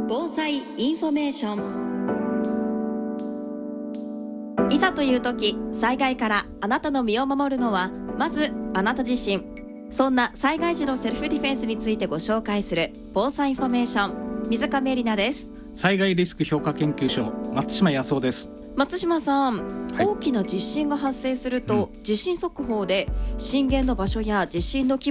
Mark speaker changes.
Speaker 1: 防災インフォメーション。いざという時、災害からあなたの身を守るのはまずあなた自身。そんな災害時のセルフディフェンスについてご紹介する防災インフォメーション、水上絵里奈です。
Speaker 2: 災害リスク評価研究所、松島康夫です。
Speaker 1: 松島さん、大きな地震が発生すると、地震速報で震源の場所や地震の規